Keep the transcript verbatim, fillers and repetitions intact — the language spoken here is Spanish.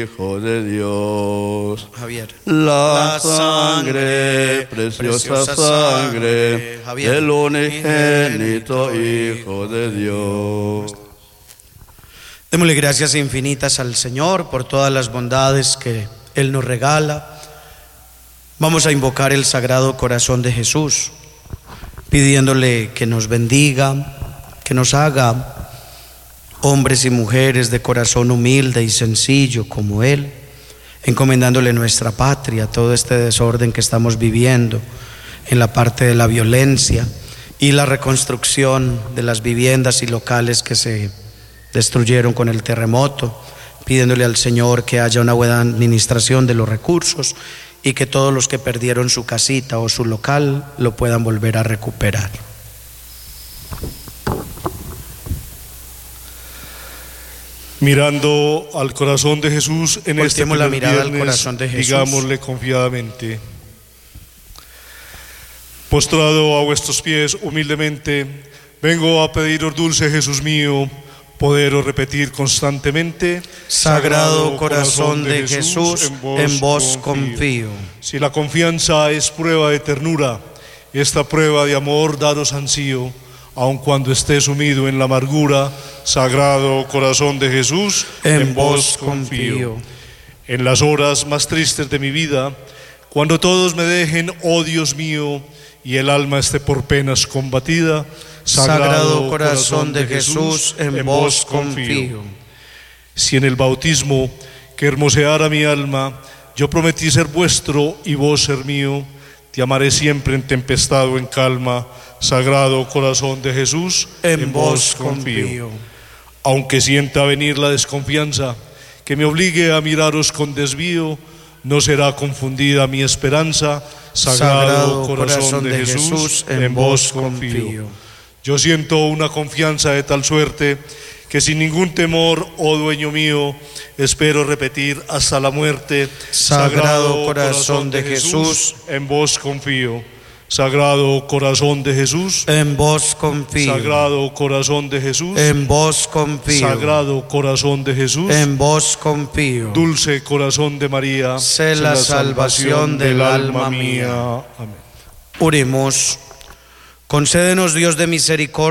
Hijo de Dios. Javier. La sangre, preciosa sangre del unigénito Hijo de Dios. Démosle gracias infinitas al Señor por todas las bondades que Él nos regala. Vamos a invocar el Sagrado Corazón de Jesús, pidiéndole que nos bendiga, que nos haga hombres y mujeres de corazón humilde y sencillo como Él, encomendándole nuestra patria, todo este desorden que estamos viviendo en la parte de la violencia y la reconstrucción de las viviendas y locales que se destruyeron con el terremoto, pidiéndole al Señor que haya una buena administración de los recursos y que todos los que perdieron su casita o su local lo puedan volver a recuperar. Mirando al corazón de Jesús en este Volteemos la primer mirada al viernes, corazón de Jesús. digámosle confiadamente: postrado a vuestros pies humildemente, vengo a pediros, dulce Jesús mío, poderos repetir constantemente: Sagrado corazón de Jesús, en vos confío. Si la confianza es prueba de ternura, esta prueba de amor daros ansío, aun cuando esté sumido en la amargura. Sagrado corazón de Jesús, en, en vos confío. En las horas más tristes de mi vida, cuando todos me dejen, oh Dios mío, y el alma esté por penas combatida, Sagrado, Sagrado corazón de Jesús, en, en vos confío. confío. Si en el bautismo que hermoseara mi alma, yo prometí ser vuestro y vos ser mío, te amaré siempre en tempestad o en calma. Sagrado corazón de Jesús, en, en vos confío. confío. Aunque sienta venir la desconfianza que me obligue a miraros con desvío, no será confundida mi esperanza. Sagrado, Sagrado corazón, corazón de, de Jesús, Jesús, en, en vos confío. confío. Yo siento una confianza de tal suerte que sin ningún temor, oh dueño mío, espero repetir hasta la muerte. Sagrado, Sagrado corazón de Jesús, en vos confío. Sagrado corazón de Jesús, en vos confío. Sagrado corazón de Jesús, en vos confío. Sagrado corazón de Jesús, en vos confío. Dulce corazón de María, sé la, la salvación del alma mía. Amén. Oremos. Concédenos, Dios de misericordia,